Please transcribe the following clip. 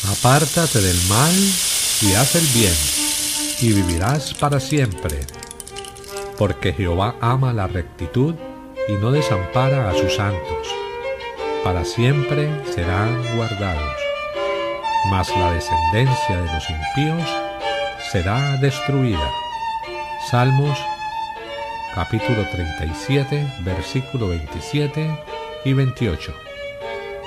Apártate del mal y haz el bien, y vivirás para siempre, porque Jehová ama la rectitud y no desampara a sus santos. Para siempre serán guardados, mas la descendencia de los impíos será destruida. Salmos capítulo 37, versículo 27 y 28.